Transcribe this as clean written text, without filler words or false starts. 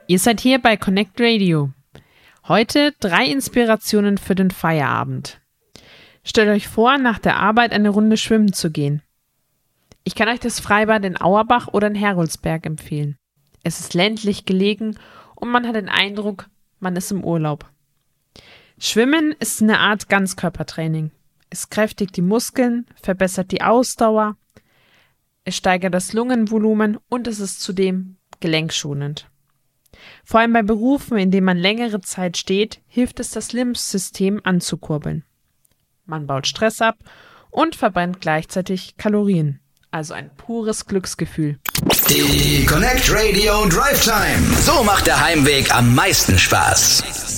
Ihr seid hier bei Connect Radio. Heute 3 Inspirationen für den Feierabend. Stellt euch vor, nach der Arbeit eine Runde schwimmen zu gehen. Ich kann euch das Freibad in Auerbach oder in Heroldsberg empfehlen. Es ist ländlich gelegen und man hat den Eindruck, man ist im Urlaub. Schwimmen ist eine Art Ganzkörpertraining. Es kräftigt die Muskeln, verbessert die Ausdauer, es steigert das Lungenvolumen und es ist zudem gelenkschonend. Vor allem bei Berufen, in denen man längere Zeit steht, hilft es, das Lymphsystem anzukurbeln. Man baut Stress ab und verbrennt gleichzeitig Kalorien. Also ein pures Glücksgefühl. Die Connect Radio Drive Time. So macht der Heimweg am meisten Spaß.